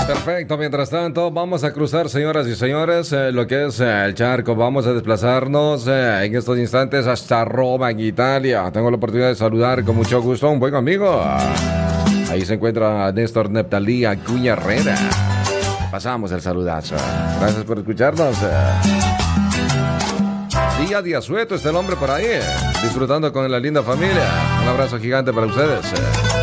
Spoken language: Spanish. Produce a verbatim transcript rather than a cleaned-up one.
Perfecto, mientras tanto vamos a cruzar, señoras y señores, eh, lo que es eh, el charco. Vamos a desplazarnos eh, en estos instantes hasta Roma, en Italia. Tengo la oportunidad de saludar con mucho gusto a un buen amigo. Ahí se encuentra Néstor Neptalí Acuña Herrera. Pasamos el saludazo. Gracias por escucharnos. Día Día Sueto está el hombre por ahí, disfrutando con la linda familia. Un abrazo gigante para ustedes.